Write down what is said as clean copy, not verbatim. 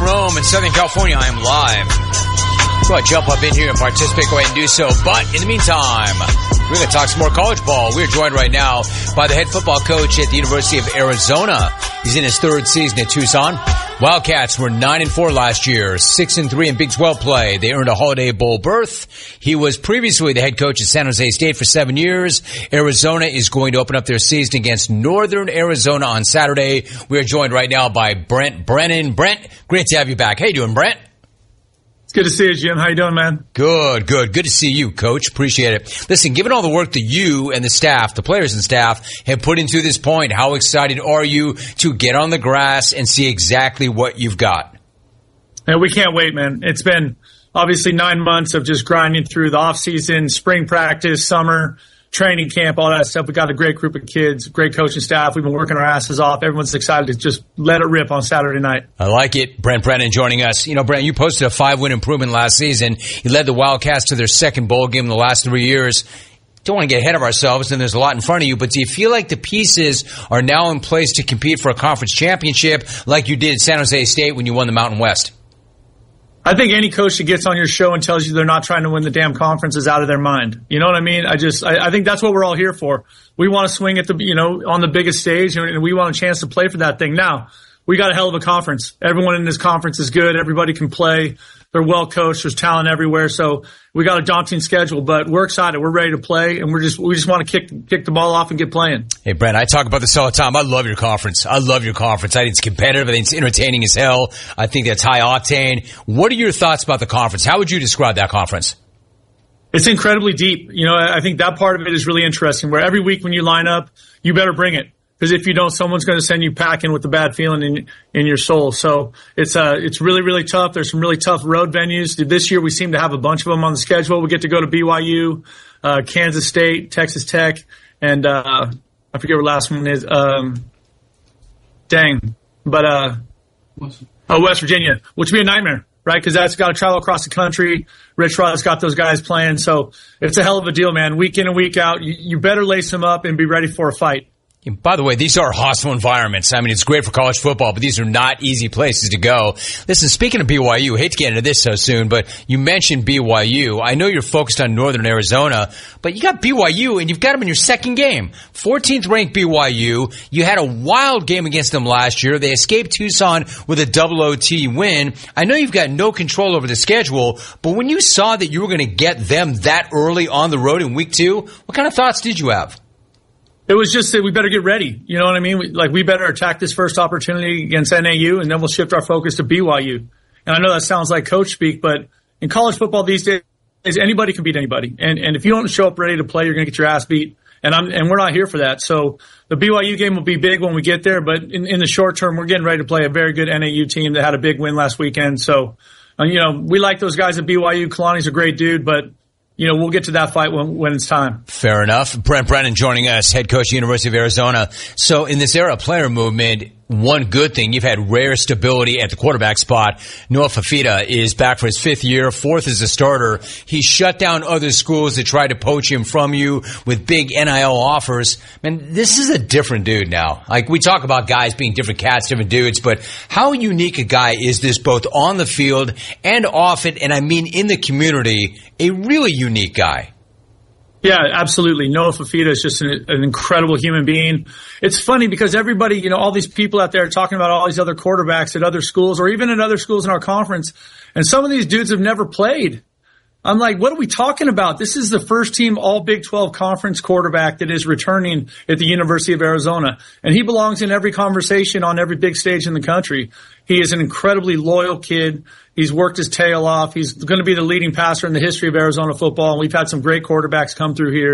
Rome in Southern California. I am live. Go ahead, jump up in here and participate. Go ahead and do so. But in the meantime, we're going to talk some more college ball. We're joined right now by the head football coach at the University of Arizona. He's in his third season at Tucson. Wildcats were 9-4 last year, 6-3 in Big 12 play. They earned a Holiday Bowl berth. He was previously the head coach at San Jose State for 7 years. Arizona is going to open up their season against Northern Arizona on Saturday. We are joined right now by Brent Brennan. Brent, great to have you back. How you doing, Brent? Good to see you, Jim. How you doing, man? Good. Good to see you, Coach. Appreciate it. Listen, given all the work that you and the staff, the players and staff, have put into this point, how excited are you to get on the grass and see exactly what you've got? Yeah, we can't wait, man. It's been obviously 9 months of just grinding through the off-season, spring practice, summer, training camp, all that stuff. We got a great group of kids, great coaching staff. We've been working our asses off. Everyone's excited to just let it rip on Saturday night. I like it. Brent Brennan joining us. You know, Brent, you posted a 5-win improvement last season. You led the Wildcats to their second bowl game in the last 3 years. Don't want to get ahead of ourselves, and there's a lot in front of you, but do you feel like the pieces are now in place to compete for a conference championship like you did at San Jose State when you won the Mountain West? I think any coach that gets on your show and tells you they're not trying to win the damn conference is out of their mind. You know what I mean? I think that's what we're all here for. We want to swing at on the biggest stage, and we want a chance to play for that thing. Now, we got a hell of a conference. Everyone in this conference is good. Everybody can play. They're well coached. There's talent everywhere. So we got a daunting schedule, but we're excited. We're ready to play, and we just want to kick the ball off and get playing. Hey, Brent, I talk about this all the time. I love your conference. I think it's competitive. I think it's entertaining as hell. I think that's high octane. What are your thoughts about the conference? How would you describe that conference? It's incredibly deep. You know, I think that part of it is really interesting, where every week when you line up, you better bring it. Because if you don't, someone's going to send you packing with a bad feeling in your soul. So it's really, really tough. There's some really tough road venues. This year we seem to have a bunch of them on the schedule. We get to go to BYU, Kansas State, Texas Tech, and I forget what the last one is. West Virginia, which would be a nightmare, right? Because that's got to travel across the country. Rich Rod's got those guys playing. So it's a hell of a deal, man. Week in and week out, you better lace them up and be ready for a fight. And by the way, these are hostile environments. I mean, it's great for college football, but these are not easy places to go. Listen, speaking of BYU, hate to get into this so soon, but you mentioned BYU. I know you're focused on Northern Arizona, but you got BYU and you've got them in your second game. 14th ranked BYU. You had a wild game against them last year. They escaped Tucson with a double OT win. I know you've got no control over the schedule, but when you saw that you were going to get them that early on the road in week 2, what kind of thoughts did you have? It was just that we better get ready. You know what I mean? We better attack this first opportunity against NAU, and then we'll shift our focus to BYU. And I know that sounds like coach speak, but in college football these days, anybody can beat anybody. And if you don't show up ready to play, you're going to get your ass beat. And we're not here for that. So the BYU game will be big when we get there, but in the short term, we're getting ready to play a very good NAU team that had a big win last weekend. So, we like those guys at BYU. Kalani's a great dude, but we'll get to that fight when it's time. Fair enough. Brent Brennan joining us, head coach of the University of Arizona. So in this era of player movement, one good thing, you've had rare stability at the quarterback spot. Noah Fifita is back for his 5th year, 4th as a starter. He shut down other schools that tried to poach him from you with big NIL offers. Man, this is a different dude now. Like, we talk about guys being different cats, different dudes, but how unique a guy is this both on the field and off it, and I mean in the community, a really unique guy. Yeah, absolutely. Noah Fifita is just an incredible human being. It's funny because everybody, all these people out there are talking about all these other quarterbacks at other schools or even at other schools in our conference, and some of these dudes have never played. I'm like, what are we talking about? This is the first team all Big 12 conference quarterback that is returning at the University of Arizona. And he belongs in every conversation on every big stage in the country. He is an incredibly loyal kid. He's worked his tail off. He's going to be the leading passer in the history of Arizona football. And we've had some great quarterbacks come through here.